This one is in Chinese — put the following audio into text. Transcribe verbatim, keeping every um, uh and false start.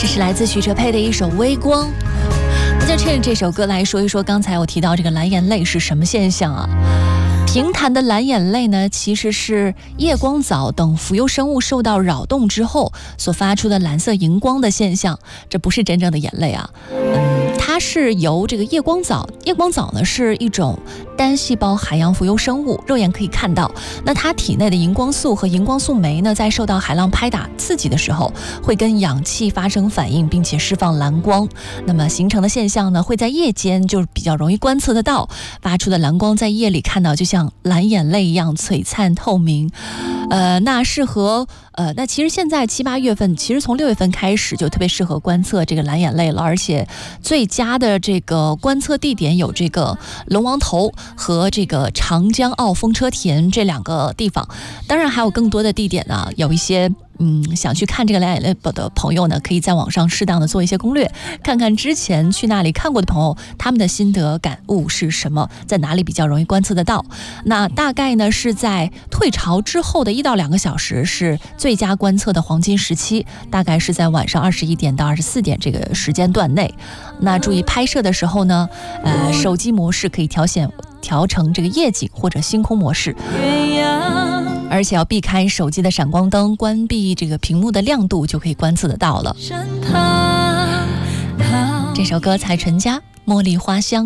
这是来自许哲佩的一首《微光》。那就趁着这首歌来说一说，刚才我提到这个蓝眼泪是什么现象啊？平潭的蓝眼泪呢，其实是夜光藻等浮游生物受到扰动之后所发出的蓝色荧光的现象，这不是真正的眼泪啊。嗯，它是由这个夜光藻，夜光藻呢是一种单细胞海洋浮游生物，肉眼可以看到。那它体内的荧光素和荧光素酶呢，在受到海浪拍打刺激的时候，会跟氧气发生反应，并且释放蓝光。那么形成的现象呢，会在夜间就比较容易观测得到，发出的蓝光在夜里看到就像蓝眼泪一样璀璨透明。呃，那适合呃，那其实现在七八月份，其实从六月份开始就特别适合观测这个蓝眼泪了，而且最佳的这个观测地点有这个龙王头和这个长江澳风车田这两个地方，当然还有更多的地点呢，有一些嗯，想去看这个蓝眼泪的朋友呢，可以在网上适当的做一些攻略，看看之前去那里看过的朋友，他们的心得感悟是什么，在哪里比较容易观测得到。那大概呢是在退潮之后的一到两个小时是最佳观测的黄金时期，大概是在晚上二十一点到二十四点这个时间段内。那注意拍摄的时候呢，呃，手机模式可以调选调成这个夜景或者星空模式。而且要避开手机的闪光灯，关闭这个屏幕的亮度，就可以观测得到了。这首歌《采纯家茉莉花香》。